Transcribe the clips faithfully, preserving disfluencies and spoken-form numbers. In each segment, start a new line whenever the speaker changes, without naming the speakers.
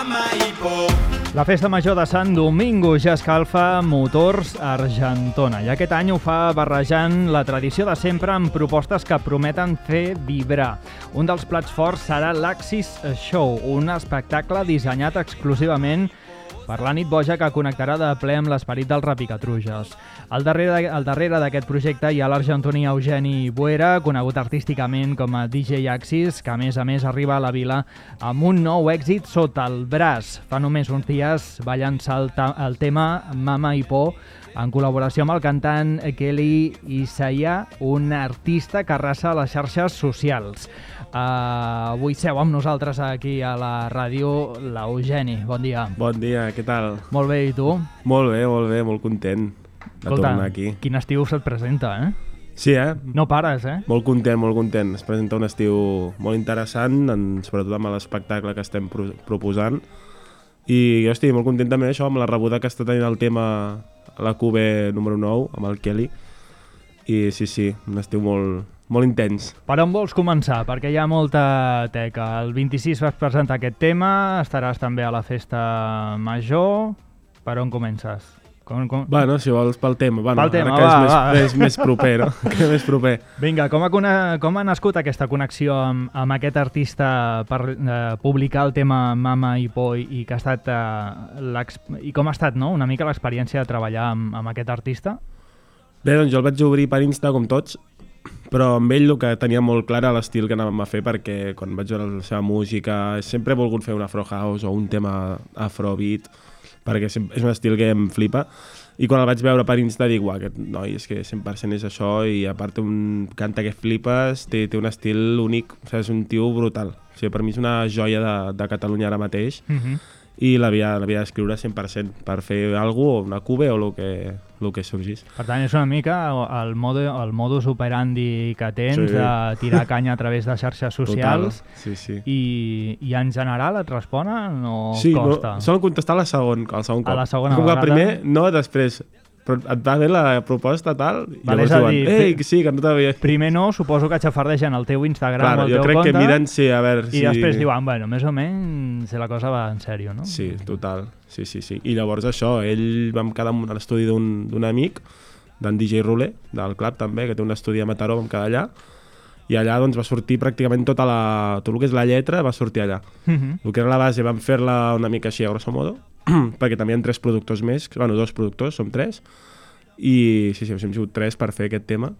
La festa major de Sant Domingo ja escalfa Motors Argentona i aquest any ho fa barrejant la tradició de sempre amb propostes que prometen fer vibrar. Un dels plats forts serà l'Axis Show, un espectacle dissenyat exclusivament per la nit boja que connectarà de ple amb l'esperit dels Rapicatruges. Al darrere, al darrere d'aquest projecte hi ha l'argentí Eugeni Buera, conegut artísticament com a D J Axis, que a més a més arriba a la vila amb un nou èxit sota el braç. Fa només uns dies va llançar el, el tema Mama i Por en col·laboració amb el cantant Kelly Isaiah, un artista que arrasa les xarxes socials. Uh, avui seu amb nosaltres aquí a la ràdio l'Eugeni. Bon dia.
Bon dia, què tal?
Molt bé, i tu?
Molt bé, molt bé, molt content de
Escolta,
tornar aquí.
Quin estiu se't presenta, eh?
Sí, eh?
No pares, eh?
Molt content, molt content. Es presenta un estiu molt interessant, en, sobretot amb l'espectacle que estem pro proposant. I jo estic molt content també això, amb la rebuda que està tenint el tema a la Q B número nou, amb el Kelly. I sí, sí, un estiu molt, molt intens.
Per on vols començar? Perquè hi ha molta teca. El vint-i-sis vas presentar aquest tema, estaràs també a la festa major. Per on comences? Com, com...
Bueno, si vols pel tema. Bueno,
pel tema,
que
va,
és, més,
va.
és més proper, no? Que és més proper.
Vinga, com ha, com ha nascut aquesta connexió amb, amb aquest artista per eh, publicar el tema Mama i Por i, que ha estat, eh, i com ha estat, no?, una mica l'experiència de treballar amb, amb aquest artista?
Bé, doncs jo el vaig obrir per Insta, com tots, però amb ell el que tenia molt clar era l'estil que anàvem a fer, perquè quan vaig veure la seva música sempre he volgut fer un afro house o un tema afrobeat, perquè és un estil que em flipa, i quan el vaig veure per Insta dic, uah, aquest noi és que cent per cent és això, i a part un canta que flipes, té, té un estil únic, o sigui, és un tio brutal. O sigui, per mi és una joia de, de Catalunya ara mateix,
Mhm.
i l'havia d'escriure cent per cent per fer alguna cosa, una Q B o el que, el que sorgís.
Per tant, és una mica el, modo, el modus operandi que tens,
Sí.
de tirar canya a través de xarxes socials.
Total. Sí, sí.
I, i en general et responen o
Sí,
costa?
no, solen contestar la segon, el segon cop.
A la segona
Com que el
vegada?
primer, no, després. Però et va bé la proposta, tal, i
Vale,
llavors
és a
diuen,
dir,
ei, que sí, que no t'havia...
Primer no, suposo que xafardegen el teu Instagram
Claro,
o el
jo
teu
crec
compte,
que miren, sí, a veure
i
si...
després diuen, bueno, més o menys si la cosa va en sèrio, no?
Sí, total, sí, sí, sí. I llavors això, ell vam quedar a l'estudi d'un amic, d'en D J Rule, del club també, que té un estudi a Mataró, vam quedar allà, i allà doncs va sortir pràcticament tota la... tot el que és la lletra va sortir allà.
Uh -huh.
El que era la base vam fer-la una mica així a grosso modo, perquè també hi ha tres productors més, bueno, dos productors, som tres, i sí, sí, hem sigut tres per fer aquest tema,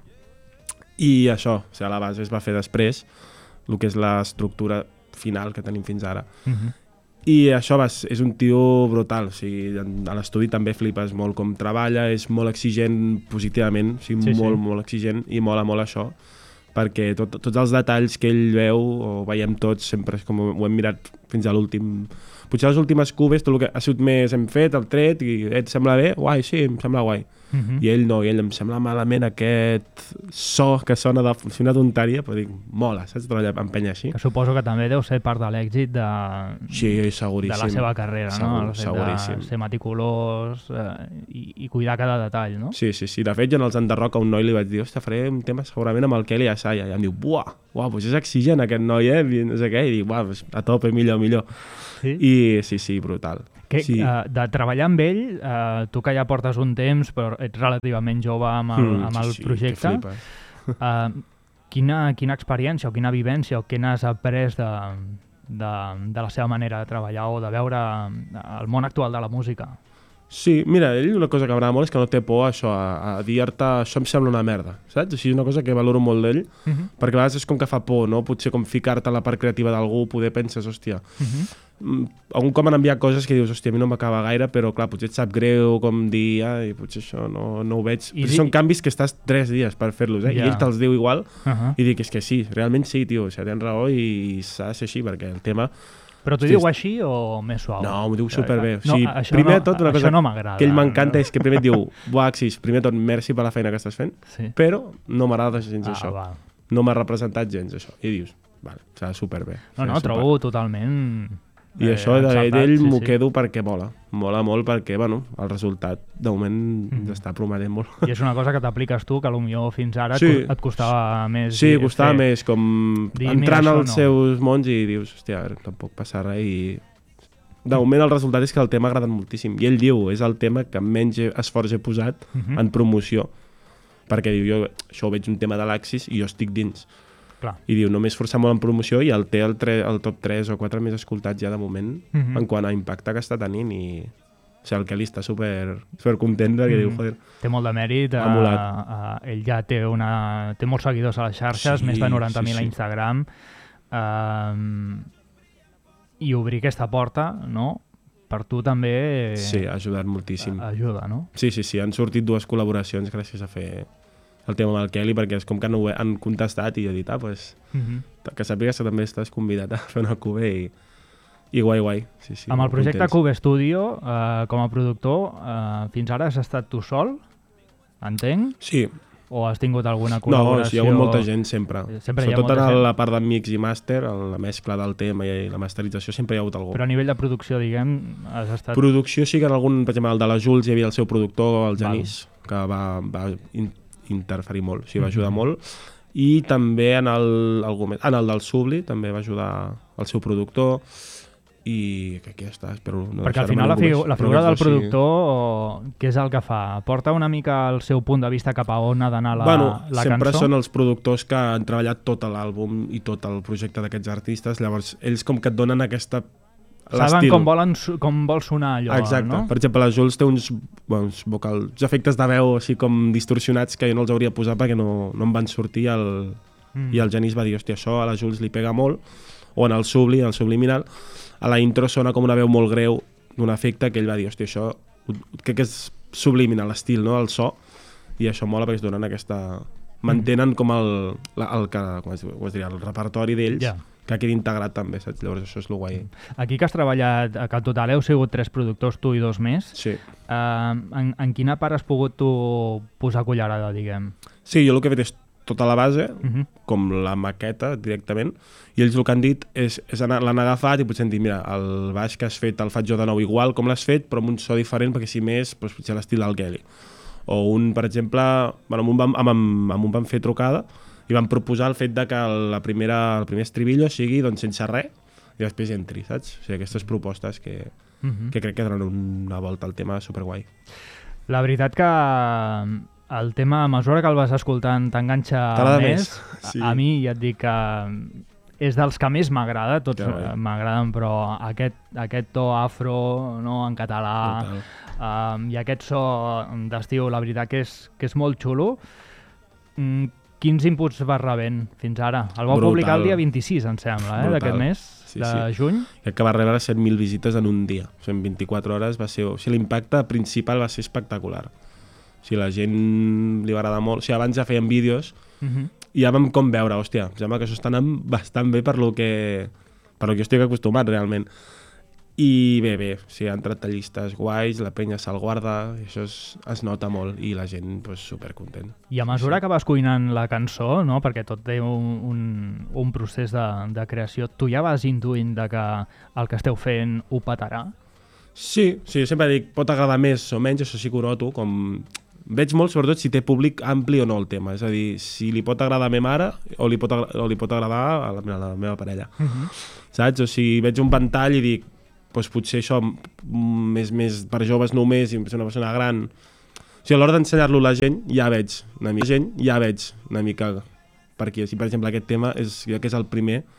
i això, o sigui, la base es va fer després, el que és l'estructura final que tenim fins ara.
Uh -huh.
I això va, és un tio brutal, o sigui, a l'estudi també flipes molt com treballa, és molt exigent positivament, o sigui,
Sí,
molt,
sí.
molt exigent, i mola molt això, perquè tot, tots els detalls que ell veu, o veiem tots, sempre és com ho hem mirat fins a l'últim... Potser les últimes cubes, tot el que ha sigut més hem fet, el tret, i et sembla bé? Guai, sí, em sembla guai.
Uh -huh.
I ell no, i ell em sembla malament aquest so que sona de una tonteria, però dic, mola, saps? Treballar amb penya així.
Que suposo que també deu ser part de l'èxit de,
Sí, seguríssim.
de la seva carrera,
Segur,
no? El fet
seguríssim.
de ser meticulós eh, i, i cuidar cada detall, no?
Sí, sí, sí. De fet, jo en els Enderroc a un noi li vaig dir, ostres, faré un tema segurament amb el Kelly Isaiah. I em diu, buah, buah, doncs és exigent aquest noi, eh? I no sé què. I dic, buah, pues, a tope, millor, millor.
Sí?
I sí, sí, brutal.
Que,
sí.
uh, de treballar amb ell, uh, tu que ja portes un temps, però ets relativament jove amb el,
Mm,
amb el
sí, sí,
projecte,
que flipes.
uh, quina, quina experiència o quina vivència o què n'has après de, de, de la seva manera de treballar o de veure el món actual de la música?
Sí, mira, ell una cosa que m'agrada molt és que no té por a això, a, a dir-te això em sembla una merda, saps? Així és una cosa que valoro molt d'ell,
Uh -huh.
perquè a vegades és com que fa por, no? Potser com ficar-te en la part creativa d'algú, poder penses, hòstia,
Uh -huh.
mm, algun cop m'han enviat coses que dius, hòstia, a mi no m'acaba gaire, però clar, potser et sap greu com dir, ai, potser això no, no ho veig.
I
I
di-
són canvis que estàs tres dies per fer-los, eh?
Ja.
I ell te'ls diu igual,
Uh -huh.
i dic, és que sí, realment sí, tio, o sigui, tens raó i s'ha de ser així, perquè el tema...
Però t'ho
Hosti,
diu així o més suau?
No, m'ho diu superbé. O
No,
sigui,
això
primer
no,
de tot, una
això
cosa
no m'agrada.
que ell m'encanta és que primer et diu, buah, Axis, primer de tot, merci per la feina que estàs fent,
Sí.
però no m'agrada gens
Ah,
això.
va.
No m'ha representat gens això. I dius, vale, serà superbé.
No,
serà
no,
super...
trobo totalment...
I
eh,
això
encertat,
d'ell
sí,
m'ho
sí.
quedo perquè mola. Mola molt perquè, bueno, el resultat de moment
Mhm.
ens està prometent molt.
I és una cosa que t'apliques tu, que potser fins ara
Sí.
et, et costava més...
Sí,
dir-
costava
fer.
més, com
Dir,
entrant
mira, això
als
no.
seus mons i dius, hòstia, a veure, tampoc passa res i De moment el resultat és que el tema ha agradat moltíssim. I ell diu, és el tema que menys esforç he posat uh-huh. en promoció. Perquè diu, jo això ho veig un tema de l'Axis i jo estic dins.
Clar.
I diu, només esforçar molt en promoció i el té el, tre, el top tres o quatre més escoltats ja de moment uh-huh. en quant a impacte que està tenint i... O sigui, el Kelly està super, super content perquè mm. diu, joder...
Té molt de mèrit. Uh, uh, ell ja té, una, té molts seguidors a les xarxes, sí, més de noranta mil sí, sí. a Instagram. Uh, I obrir aquesta porta, no? Per tu també...
Sí, ha ajudat moltíssim.
Ajuda, no?
Sí, sí, sí. Han sortit dues col·laboracions gràcies a fer el tema amb el Kelly, perquè és com que no han contestat i jo he dit, ah, doncs... Mm-hmm. Que sàpigues que també estàs convidat a fer una Cube i... I guai, guai. Sí, sí,
amb el projecte contents. Cube Studio, eh, com a productor, eh, fins ara has estat tu sol, entenc?
Sí.
O has tingut alguna col·laboració?
No, sí, hi ha hagut molta gent sempre.
sempre
Sobretot en
gent.
la part de mix i master, la mescla del tema i la masterització, sempre hi ha hagut algú.
Però a nivell de producció, diguem, has estat...
Producció sí que en algun, per exemple, el de la Jules hi havia el seu productor, el Genís, Val. que va, va in interferir molt, o sigui, va ajudar mm-hmm. molt. I també en el, algú més, en el del Subli també va ajudar el seu productor. I que aquí està, espero... No
perquè al final la, figu la figura del productor, sí. què és el que fa? Porta una mica el seu punt de vista cap a on ha d'anar la,
bueno,
la
sempre
cançó?
Són els productors que han treballat tot l'àlbum i tot el projecte d'aquests artistes, llavors ells com que et donen aquesta...
Saben com, volen, com vol sonar allò,
exacte.
No?
Per exemple, la Jules té uns, uns, vocal, uns efectes de veu així com distorsionats que jo no els hauria posat perquè no, no em van sortir el, mm. i el Genís va dir, hòstia, això a la Jules li pega molt, o en el Subli, el subliminal, a la intro sona com una veu molt greu d'un efecte que ell va dir, hòstia, això crec que és subliminal, l'estil, no? El so, i això mola perquè es donen aquesta... Mantenen com el, el, el, com es, com es diria, el repertori d'ells, yeah. que quedi integrat també, saps? Llavors això és el guai.
Aquí que has treballat, que en total heu sigut tres productors, tu i dos més,
sí.
eh, en, en quina part has pogut tu posar cullerada, diguem?
Sí, jo el que he fet és tota la base, uh-huh. com la maqueta directament, i ells el que han dit és, és l'han agafat i potser han dit, mira, el baix que has fet el faig jo de nou igual com l'has fet, però amb un so diferent, perquè si més, doncs, potser l'estil del Kelly. O un, per exemple, bueno, amb, un vam, amb, amb, amb un vam fer trucada i vam proposar el fet de que la primera, el primer estribillo sigui doncs, sense res i després entri, saps? O sigui, aquestes propostes que, uh-huh. que crec que donen una volta al tema superguai. La
veritat que el tema, a mesura que el vas escoltant, t'enganxa més. més. Sí. A mi ja et dic que és dels que més m'agrada, tots m'agraden, però aquest, aquest to afro, no, en català, um, i aquest so d'estiu, la veritat que és, que és molt xulo. Mm, quins inputs vas rebent fins ara? El vau Brutal. publicar el dia vint-i-sis, em sembla, eh, d'aquest mes, sí, de sí. juny.
Crec que va rebre set mil visites en un dia. O sigui, en vint-i-quatre hores va ser... O sigui, l'impacte principal va ser espectacular. O sigui, la gent li va agradar molt. O sigui, abans ja feien vídeos uh-huh. i ja vam com veure, hòstia, em sembla que això està anant bastant bé per lo que, per lo que jo estic acostumat, realment. I bé, bé, o sigui, han entrat tallistes guais, la penya se'l guarda, i això es, es nota molt, i la gent, pues, supercontent.
I a mesura sí. que vas cuinant la cançó, no?, perquè tot té un, un, un procés de, de creació, tu ja vas intuint de que el que esteu fent ho petarà?
Sí, sí, sempre dic, pot agradar més o menys, això sí que ho noto, com... Veig molt, sobretot, si té públic ampli o no el tema. És a dir, si li pot agradar a la meva mare o li pot, o li pot agradar a la, a la meva parella. Uh-huh. Saps? O si veig un ventall i dic, doncs potser això més, més per joves només i una persona gran... O sigui, a l'hora d'ensenyar-lo a la gent, ja veig una mica, gent, ja veig una mica per aquí. Si, per exemple, aquest tema és, jo que és el primer